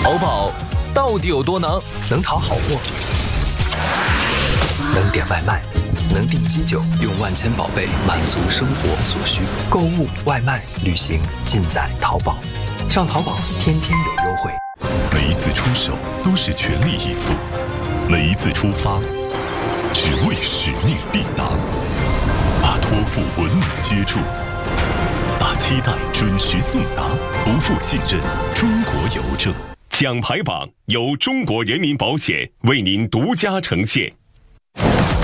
淘宝到底有多能？能淘好货，能点外卖，能订机酒，用万千宝贝满足生活所需。购物、外卖、旅行，尽在淘宝。上淘宝，天天有优惠。 每一次出手都是全力以赴，每一次出发只为使命必达。把托付稳稳接住，把期待准时送达，不负信任。中国邮政奖牌榜由中国人民保险为您独家呈现。